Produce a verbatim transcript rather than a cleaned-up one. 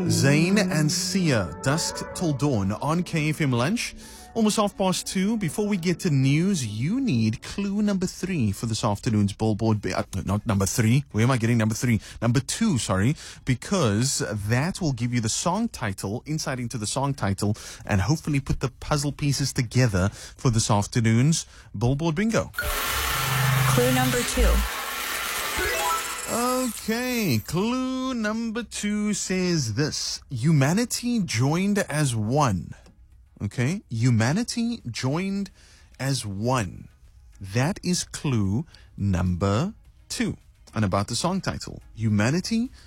Zayn and Sia, Dusk Till Dawn on K F M Lunch. Almost half past two. Before we get to news, you need clue number three for this afternoon's Billboard. Uh, not number three. Where am I getting number three? Number two, sorry. Because that will give you the song title, insight into the song title, and hopefully put the puzzle pieces together for this afternoon's Billboard Bingo. Clue number two. Okay, clue number two says this. Humanity joined as one. Okay, humanity joined as one. That is clue number two. And about the song title, humanity